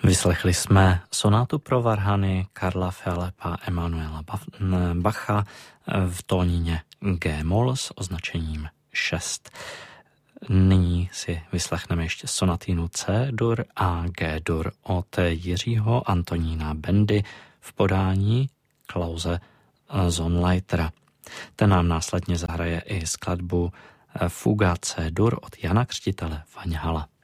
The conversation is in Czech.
Vyslechli jsme sonátu pro varhany Karla Philippa Emanuela Bacha v tónině G-moll s označením 6. Nyní si vyslechneme ještě sonatínu C-dur a G-dur od Jiřího Antonína Bendy v podání Klause Sonnleitera. Ten nám následně zahraje i skladbu Fuga C-dur od Jana Křtitele Vaňhala.